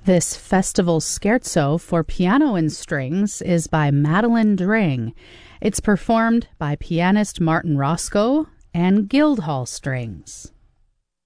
This festival scherzo for piano and strings is by Madeline Dring. It's performed by pianist Martin Roscoe and Guildhall Strings.